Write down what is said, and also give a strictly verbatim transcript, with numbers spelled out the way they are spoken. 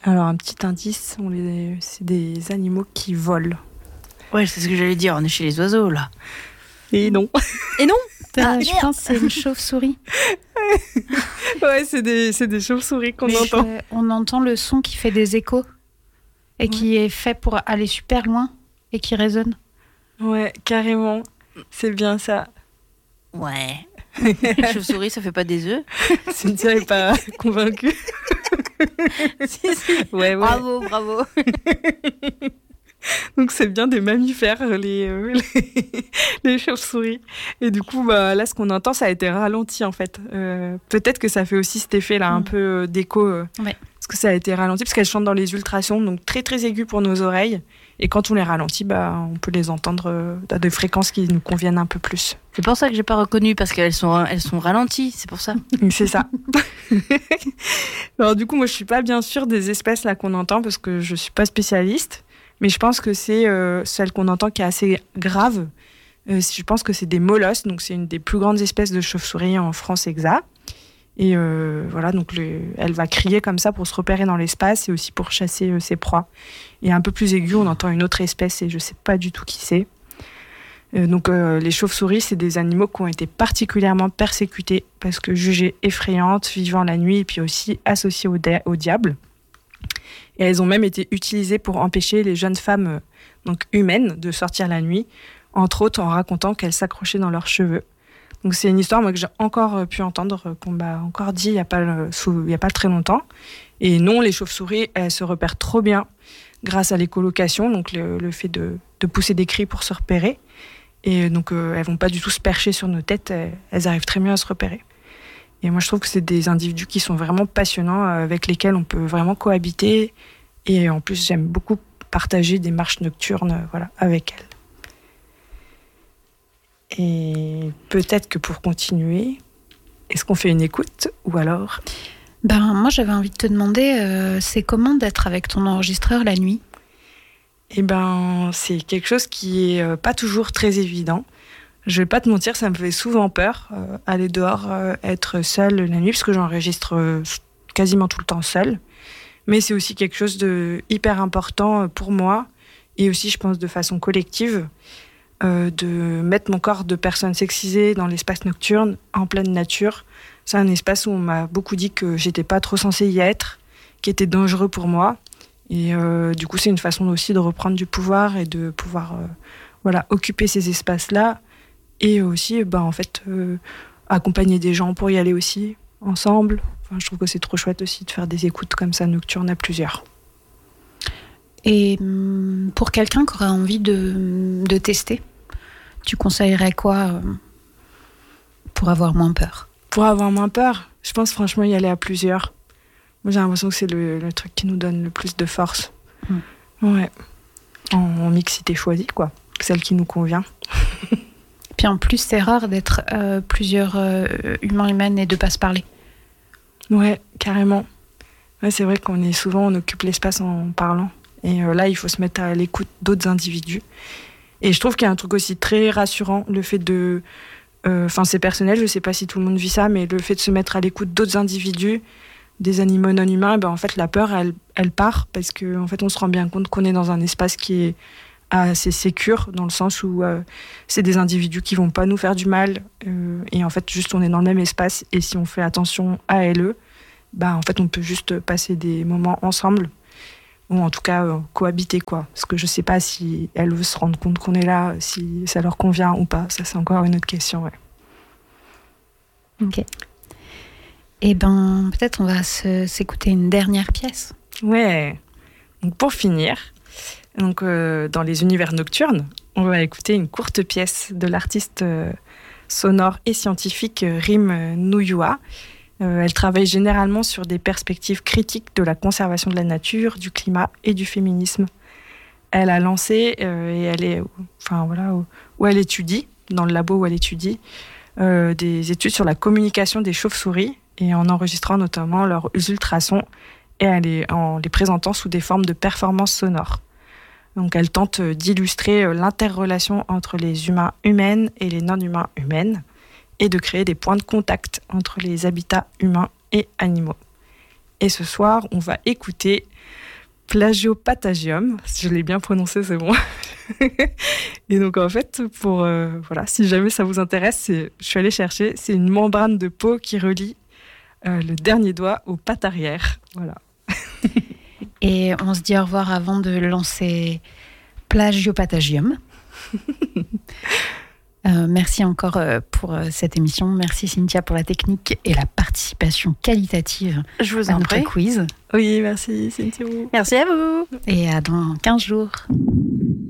Alors, un petit indice, on les... c'est des animaux qui volent. Ouais, c'est ce que j'allais dire, on est chez les oiseaux, là. Et non. Et non ah, Je pense que c'est une chauve-souris. Ouais, c'est des, c'est des chauves-souris qu'on Mais entend. je- on entend le son qui fait des échos et ouais. qui est fait pour aller super loin et qui résonne. Ouais, carrément. C'est bien ça. Ouais. Chauve-souris, ça fait pas des œufs? Cynthia n'est pas convaincue. Si, si. Ouais, ouais. Bravo, bravo. Donc c'est bien des mammifères, les, euh, les, les chauves-souris. Et du coup, bah, là, ce qu'on entend, ça a été ralenti, en fait. Euh, peut-être que ça fait aussi cet effet-là, mmh. un peu euh, d'écho. Euh, ouais. Parce que ça a été ralenti, parce qu'elles chantent dans les ultrasons, donc très, très aigus pour nos oreilles. Et quand on les ralentit, bah, on peut les entendre euh, à des fréquences qui nous conviennent un peu plus. C'est pour ça que j'ai pas reconnu, parce qu'elles sont, elles sont ralenties, c'est pour ça. C'est ça. Alors du coup, moi, je suis pas bien sûre des espèces là qu'on entend, parce que je suis pas spécialiste. Mais je pense que c'est euh, celle qu'on entend qui est assez grave. Euh, je pense que c'est des molosses, donc c'est une des plus grandes espèces de chauves-souris en France hexa. Et euh, voilà, donc le, elle va crier comme ça pour se repérer dans l'espace et aussi pour chasser euh, ses proies. Et un peu plus aigu, on entend une autre espèce et je sais pas du tout qui c'est. Euh, donc euh, les chauves-souris, c'est des animaux qui ont été particulièrement persécutés parce que jugées effrayantes, vivant la nuit et puis aussi associées au, di- au diable. Et elles ont même été utilisées pour empêcher les jeunes femmes donc humaines de sortir la nuit, entre autres en racontant qu'elles s'accrochaient dans leurs cheveux. Donc c'est une histoire moi, que j'ai encore pu entendre, qu'on m'a encore dit il n'y a, a pas très longtemps. Et non, les chauves-souris, elles se repèrent trop bien grâce à l'écholocation, donc le, le fait de, de pousser des cris pour se repérer. Et donc euh, elles ne vont pas du tout se percher sur nos têtes, elles, elles arrivent très bien à se repérer. Et moi, je trouve que c'est des individus qui sont vraiment passionnants, avec lesquels on peut vraiment cohabiter. Et en plus, j'aime beaucoup partager des marches nocturnes voilà, avec elles. Et peut-être que pour continuer, est-ce qu'on fait une écoute ou alors Ben, moi, j'avais envie de te demander, euh, c'est comment d'être avec ton enregistreur la nuit ? Eh ben, c'est quelque chose qui est pas toujours très évident. Je vais pas te mentir, ça me fait souvent peur, euh, aller dehors, euh, être seule la nuit, parce que j'enregistre euh, quasiment tout le temps seule. Mais c'est aussi quelque chose de hyper important pour moi, et aussi, je pense, de façon collective, euh, de mettre mon corps de personne sexisée dans l'espace nocturne, en pleine nature. C'est un espace où on m'a beaucoup dit que j'étais pas trop censée y être, qui était dangereux pour moi. Et euh, du coup, c'est une façon aussi de reprendre du pouvoir et de pouvoir euh, voilà, occuper ces espaces-là. Et aussi, bah, en fait, euh, accompagner des gens pour y aller aussi, ensemble. Enfin, je trouve que c'est trop chouette aussi de faire des écoutes comme ça, nocturnes à plusieurs. Et pour quelqu'un qui aurait envie de, de tester, tu conseillerais quoi euh, pour avoir moins peur ? Pour avoir moins peur, je pense franchement y aller à plusieurs. Moi, j'ai l'impression que c'est le, le truc qui nous donne le plus de force. Mmh. Ouais. En, en mixité choisie, quoi. Celle qui nous convient. Puis en plus, c'est rare d'être euh, plusieurs euh, humains humaines et de pas se parler. Ouais, carrément. Ouais, c'est vrai qu'on est souvent, on occupe l'espace en parlant. Et euh, là, il faut se mettre à l'écoute d'autres individus. Et je trouve qu'il y a un truc aussi très rassurant, le fait de... Enfin, euh, c'est personnel, je sais pas si tout le monde vit ça, mais le fait de se mettre à l'écoute d'autres individus, des animaux non humains, ben en fait, la peur, elle, elle part, parce qu'en en fait, on se rend bien compte qu'on est dans un espace qui est assez sécure, dans le sens où euh, c'est des individus qui vont pas nous faire du mal, euh, et en fait juste on est dans le même espace, et si on fait attention à elles, bah en fait on peut juste passer des moments ensemble, ou en tout cas euh, cohabiter quoi, parce que je sais pas si elles veulent se rendre compte qu'on est là, si ça leur convient ou pas, ça c'est encore une autre question. Ouais. Ok. Et ben peut-être on va se, s'écouter une dernière pièce. Ouais. Donc pour finir, donc, euh, dans les univers nocturnes, on va écouter une courte pièce de l'artiste euh, sonore et scientifique euh, Rim Nuyua. Euh, elle travaille généralement sur des perspectives critiques de la conservation de la nature, du climat et du féminisme. Elle a lancé, euh, et elle est, enfin, voilà, où, où elle étudie, dans le labo où elle étudie, euh, des études sur la communication des chauves-souris, et en enregistrant notamment leurs ultrasons, et elle est, en les présentant sous des formes de performances sonores. Donc elle tente d'illustrer l'interrelation entre les humains humaines et les non-humains humaines et de créer des points de contact entre les habitats humains et animaux. Et ce soir, on va écouter Plagiopatagium. Je l'ai bien prononcé, c'est bon. Et donc en fait, pour euh, voilà, si jamais ça vous intéresse, c'est, je suis allée chercher. C'est une membrane de peau qui relie euh, le dernier doigt au patte arrière. Voilà. Et on se dit au revoir avant de lancer Plagiopatagium. Euh, merci encore euh, pour euh, cette émission. Merci Cynthia pour la technique et la participation qualitative Je vous à en notre prie. quiz. Oui, merci Cynthia. Merci à vous. Et à dans quinze jours.